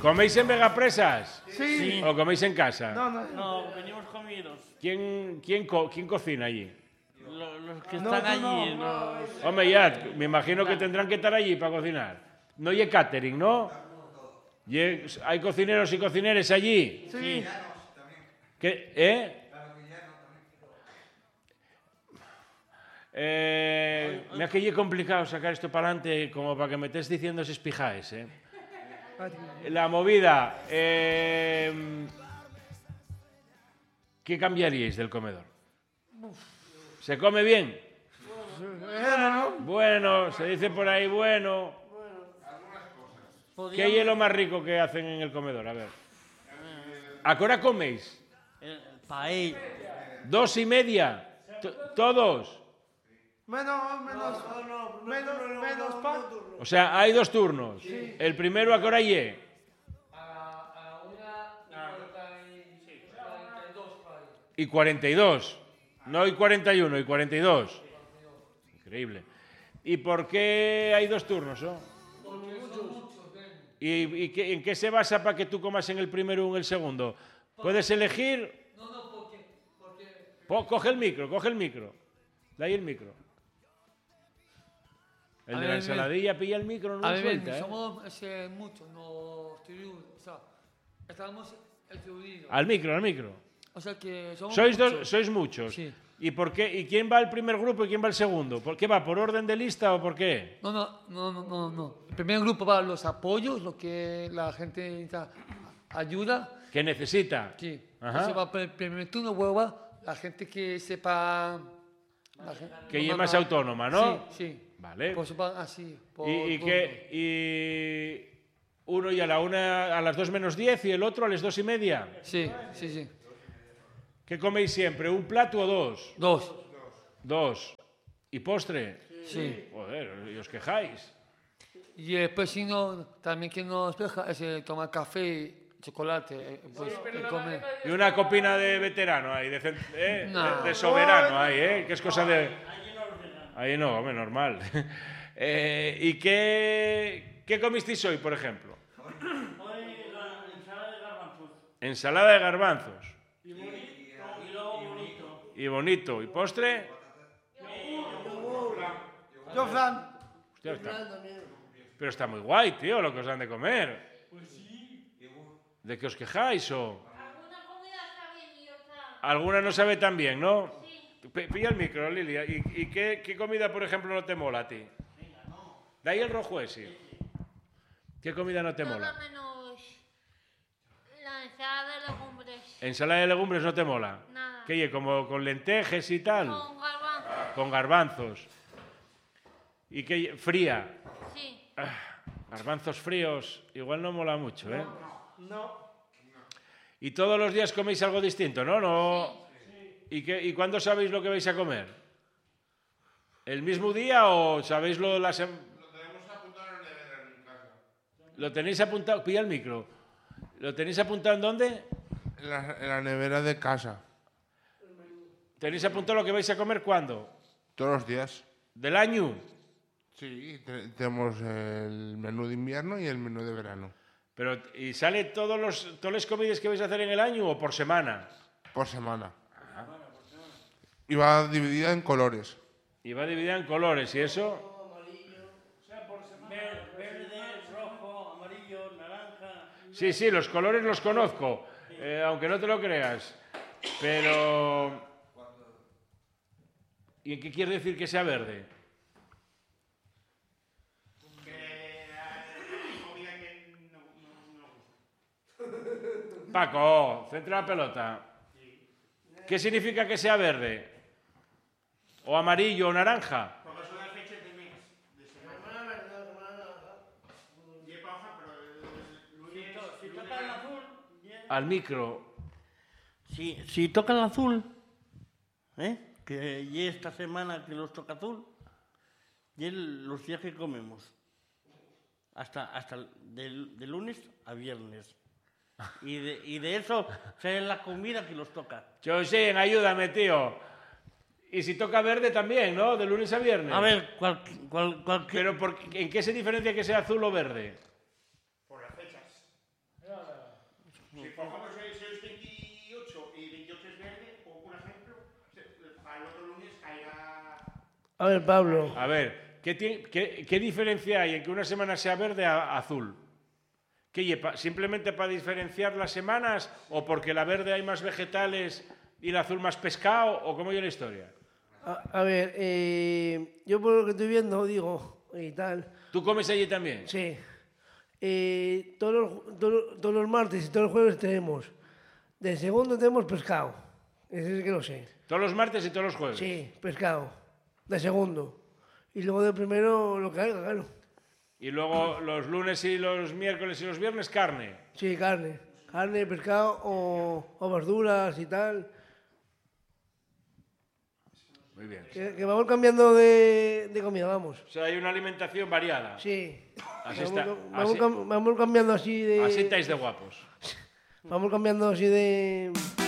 ¿Coméis en Vegapresas? Sí. ¿O coméis en casa? No, venimos comidos. ¿Quién cocina allí? Los que están allí. Los... Hombre, ya, me imagino que tendrán que estar allí para cocinar. No hay catering, ¿no? ¿Hay cocineros y cocineres allí? Sí. Mira que es complicado sacar esto para adelante como para que me estés diciendo esos pijaes, ¿eh? La movida. ¿Qué cambiaríais del comedor? ¿Se come bien? Bueno, se dice por ahí bueno. ¿Qué es lo más rico que hacen en el comedor? A ver. ¿A qué hora coméis? Paella. 2:30. ¿Todos? Menos pan. O sea, hay 2 turnos. Sí. ¿El primero a qué hora es? A 1:42. Y 42. No y 41, y 42. Increíble. ¿Y por qué hay 2 turnos? ¿Oh? ¿Y en qué se basa para que tú comas en el primero o en el segundo? ¿Puedes elegir? No, porque... Coge el micro. De ahí el micro. El de la ensaladilla pilla el micro, no lo suelta, ¿eh? Somos muchos, no... Estamos distribuidos. Al micro. O sea que somos Sois muchos. Sí. ¿Y por qué? ¿Y quién va al primer grupo y quién va al segundo? ¿Por qué va? ¿Por orden de lista o por qué? No. El primer grupo va a los apoyos, lo que la gente ayuda. ¿Que necesita? Sí. Ajá. Entonces va por el primer turno, luego va la gente que sepa... Que es más autónoma, ¿no? Sí. Vale. Pues va así. ¿Y uno y a las 2 menos 10 y el otro a las 2:30? Sí. ¿Qué coméis siempre? ¿Un plato o 2? 2. 2. ¿Y postre? Sí. Joder, y os quejáis. Y después, si no, también que nos deja es tomar café, chocolate, pues comer. Y una copina de veterano ahí, de soberano ahí, ¿eh? Que es cosa de... Ahí no, hombre, normal. ¿Y qué comisteis hoy, por ejemplo? Hoy la ensalada de garbanzos. Ensalada de garbanzos. Y luego bonito. Y bonito. ¿Y postre? Yo, Fran. Hostia, pero está muy guay, tío, lo que os dan de comer. Pues sí. ¿De qué os quejáis o...? Alguna comida está bien y otra... Alguna no sabe tan bien, ¿no? Sí. Pilla el micro, Lilia. ¿Y qué comida, por ejemplo, no te mola a ti? De ahí el rojo ese. ¿Qué comida no te Todo mola? menos la ensalada de legumbres. ¿Ensalada de legumbres no te mola? Nada. ¿Qué? ¿Como con lentejas y tal? Con garbanzos. Con garbanzos. ¿Y qué? ¿Fría? Sí. Garbanzos fríos, igual no mola mucho, ¿eh? No. Y todos los días coméis algo distinto, ¿no? No. ¿Y cuándo sabéis lo que vais a comer? ¿El mismo día o sabéis lo de la semana? Lo tenemos apuntado en la nevera en casa. ¿Lo tenéis apuntado? Pilla el micro. ¿Lo tenéis apuntado en dónde? En la nevera de casa. ¿Tenéis apuntado lo que vais a comer cuándo? Todos los días. ¿Del año? Sí, tenemos el menú de invierno y el menú de verano. Pero, ¿y sale todas las comidas que vais a hacer en el año o por semana? Por semana. Y va dividida en colores. Y va dividida en colores, ¿y eso? O sea, por verde, rojo, amarillo, naranja. Sí, los colores los conozco, aunque no te lo creas. Pero... ¿Y en qué quiere decir que sea verde? Paco, centra la pelota. ¿Qué significa que sea verde? ¿O amarillo o naranja? Porque son las fechas de mes. De semana. Lleva hoja, pero Si toca el azul... Al micro. Si toca el azul, que y esta semana que los toca azul, y los días que comemos. Hasta de lunes a viernes. Y de eso sale la comida que los toca. José, ayúdame, tío. Y si toca verde también, ¿no? De lunes a viernes. A ver, cualquier... Pero ¿en qué se diferencia que sea azul o verde? por las fechas. Si por ejemplo sois 28 y 28 es verde, o por ejemplo, para el otro lunes caerá... A ver, Pablo. A ver, ¿qué diferencia hay en que una semana sea verde a azul? ¿Simplemente para diferenciar las semanas o porque la verde hay más vegetales y la azul más pescado o cómo es la historia? A ver, yo por lo que estoy viendo, digo, y tal, ¿Tú comes allí también? sí. Todos los martes y todos los jueves tenemos. De segundo tenemos pescado. Ese es que lo sé. ¿Todos los martes y todos los jueves? Sí, pescado. De segundo. Y luego de primero lo que haya, claro. Y luego los lunes y los miércoles y los viernes carne. Sí, carne. Carne, pescado o verduras y tal. Muy bien. Que vamos cambiando de comida, vamos. O sea, hay una alimentación variada. Sí. Así está. Vamos cambiando así de... Así estáis de guapos. Vamos cambiando así de...